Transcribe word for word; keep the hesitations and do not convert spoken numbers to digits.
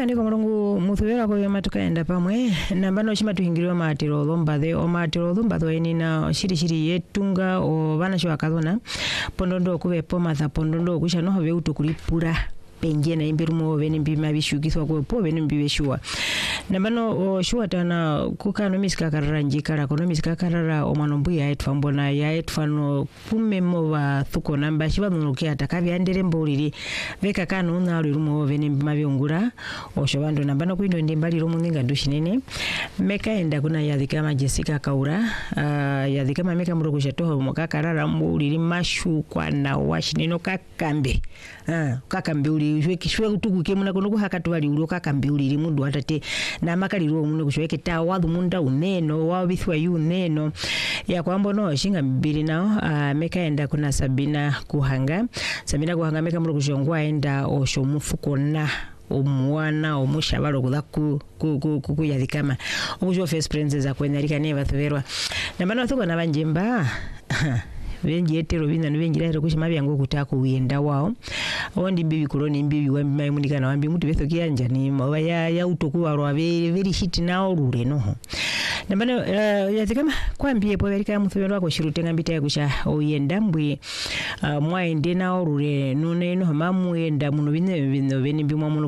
Nika ndiko mulungu muthubera ko yoma tukaenda pamwe nambano chima tuhingiriwa matiro lombathe o matiro lombathe enina shiri shiri yetunga o bana shwa kadona pondondo kubepo matha pondondo kusha no habe utukulipura penje na imbirumo bene mbima bishukiswa ko po bene mbibeshwa nambano o shwa tana kukano misika karranji kala kono misika karara o manombu ya etfa mbona ya etfa no kumemo ba thuko namba shiba nuke atakabi andere mboliri beka kanu na rumo bene mbima byongura o shobando nambano kwindo ndimbali ro muninga dushinene meka enda kuna yadhika ma Jessica Kaura uh, yadhika ma meka muro kushatoho mukakarara mboliri mashu kwa na washineno kakambe uh, kakambe uli shwe kishwe kutukuke muna kono kuhakatu bali uli kakambe uli mundu atate na makaliro muno kushweke ta wadu munda uneno wabithwa yu neno ya kwambo no shinga mbili nao uh, meka enda kuna Sabina Kuhanga Sabina Kuhanga meka muro kushongwa enda osho mufuko na omwana omushabalo kudaku ku yadhikama omusho first princess akwenyalika neva thuberwa nambano thuko nabanjemba benji etero bina benjira ero kushima byango kutako uyenda wao ondi bibi koloni bibi wambi mayimunika na wambi mutu betho kiyanja ni mawa ya ya utokuwa ro very very shit na orure no nambano uh, yadhikama kwambie po berika muthuberwa ko shirutenga mbita ya kusha uyenda mbwe uh, mwaende na orure nune no mamu enda muno bine bino bene bimwa muno